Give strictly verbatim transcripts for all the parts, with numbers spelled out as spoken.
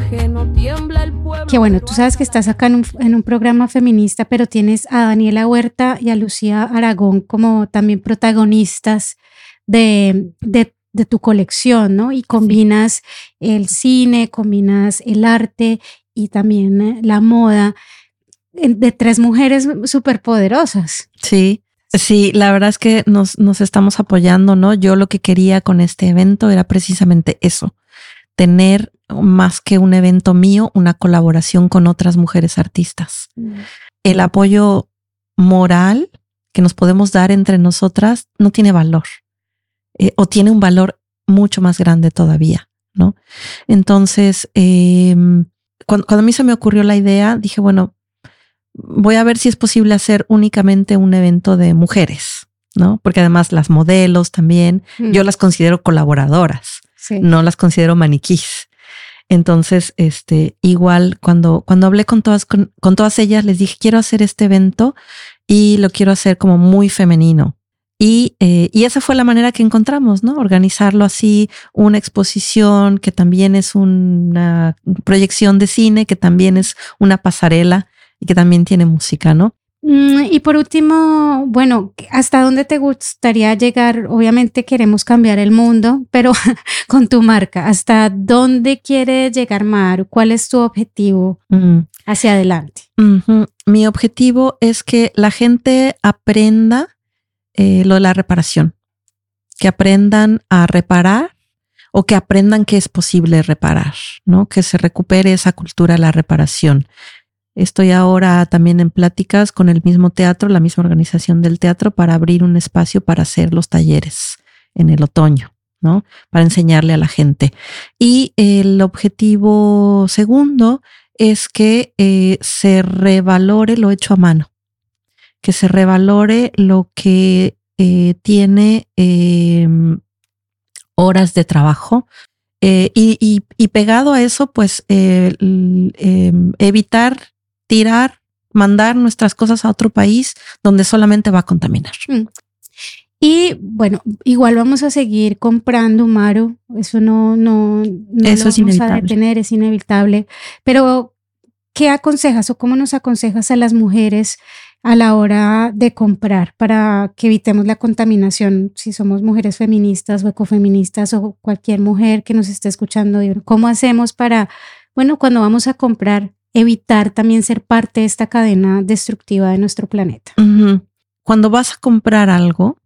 ajeno tiembla el pueblo. Que bueno, tú sabes que estás acá en un, en un programa feminista, pero tienes a Daniela Huerta y a Lucía Aragón como también protagonistas de, de, de tu colección, ¿no? Y combinas sí. el cine, combinas el arte y también la moda de tres mujeres súper poderosas. Sí. Sí, la verdad es que nos, nos estamos apoyando, ¿no? Yo lo que quería con este evento era precisamente eso, tener más que un evento mío, una colaboración con otras mujeres artistas. Mm. El apoyo moral que nos podemos dar entre nosotras no tiene valor, eh, o tiene un valor mucho más grande todavía, ¿no? Entonces, eh, cuando, cuando a mí se me ocurrió la idea, dije, bueno, voy a ver si es posible hacer únicamente un evento de mujeres, ¿no? Porque además las modelos también, mm. yo las considero colaboradoras, sí. no las considero maniquís. Entonces, este, igual cuando, cuando hablé con todas, con, con todas ellas, les dije, quiero hacer este evento y lo quiero hacer como muy femenino. Y, eh, y esa fue la manera que encontramos, ¿no? Organizarlo así, una exposición que también es una proyección de cine, que también es una pasarela, y que también tiene música, ¿no? Y por último, bueno, ¿hasta dónde te gustaría llegar? Obviamente queremos cambiar el mundo, pero con tu marca, ¿hasta dónde quiere llegar Maru? ¿Cuál es tu objetivo mm. hacia adelante? Uh-huh. Mi objetivo es que la gente aprenda eh, lo de la reparación, que aprendan a reparar o que aprendan que es posible reparar, ¿no? Que se recupere esa cultura de la reparación. Estoy ahora también en pláticas con el mismo teatro, la misma organización del teatro, para abrir un espacio para hacer los talleres en el otoño, ¿no? Para enseñarle a la gente. Y el objetivo segundo es que eh, se revalore lo hecho a mano, que se revalore lo que eh, tiene eh, horas de trabajo. Eh, y, y, y pegado a eso, pues eh, eh, evitar tirar, mandar nuestras cosas a otro país donde solamente va a contaminar. Mm. Y bueno, igual vamos a seguir comprando, Maru, eso no, no, no eso lo es vamos inevitable. a detener, es inevitable, pero ¿qué aconsejas o cómo nos aconsejas a las mujeres a la hora de comprar para que evitemos la contaminación? Si somos mujeres feministas o ecofeministas o cualquier mujer que nos esté escuchando, ¿cómo hacemos para, bueno, cuando vamos a comprar, evitar también ser parte de esta cadena destructiva de nuestro planeta? Uh-huh. Cuando vas a comprar algo,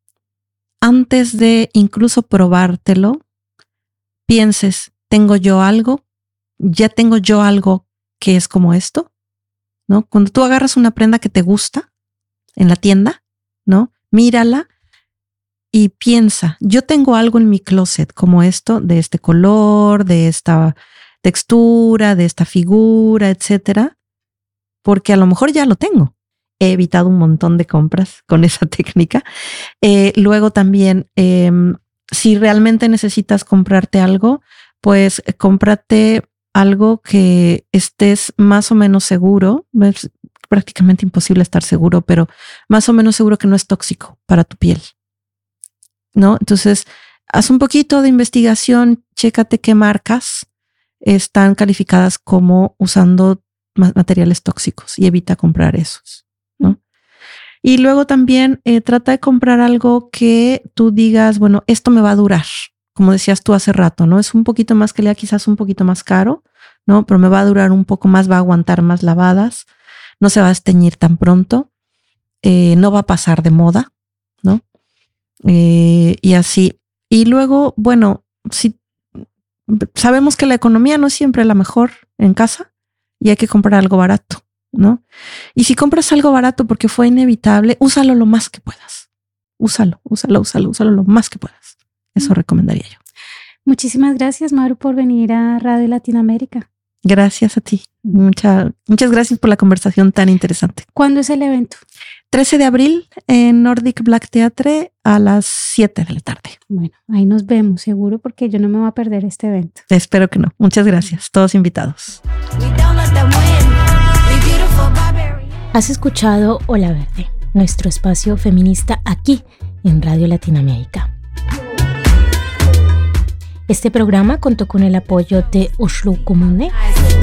antes de incluso probártelo, pienses, ¿tengo yo algo? ¿Ya tengo yo algo que es como esto? ¿No? Cuando tú agarras una prenda que te gusta en la tienda, ¿no? Mírala y piensa, yo tengo algo en mi closet como esto, de este color, de esta textura, de esta figura, etcétera, porque a lo mejor ya lo tengo. He evitado un montón de compras con esa técnica. Eh, luego también, eh, si realmente necesitas comprarte algo, pues cómprate algo que estés más o menos seguro. Es prácticamente imposible estar seguro, pero más o menos seguro que no es tóxico para tu piel, ¿no? Entonces, haz un poquito de investigación, chécate qué marcas están calificadas como usando materiales tóxicos y evita comprar esos, ¿no? Y luego también eh, trata de comprar algo que tú digas, bueno, esto me va a durar. Como decías tú hace rato, ¿no? Es un poquito más calidad, quizás un poquito más caro, ¿no? Pero me va a durar un poco más, va a aguantar más lavadas, no se va a desteñir tan pronto, eh, no va a pasar de moda, ¿no? Eh, y así. Y luego, bueno, si sabemos que la economía no es siempre la mejor en casa y hay que comprar algo barato, ¿no? Y si compras algo barato porque fue inevitable, úsalo lo más que puedas. Úsalo, úsalo, úsalo, úsalo lo más que puedas. Eso recomendaría yo. Muchísimas gracias, Maru, por venir a Radio Latinoamérica. Gracias a ti. Mucha, muchas gracias por la conversación tan interesante. ¿Cuándo es el evento? trece de abril en Nordic Black Theatre a las siete de la tarde. Bueno, ahí nos vemos seguro porque yo no me voy a perder este evento. Espero que no. Muchas gracias. Todos invitados. Has escuchado Ola Verde, nuestro espacio feminista aquí en Radio Latinoamérica. Este programa contó con el apoyo de Oslo Kommune,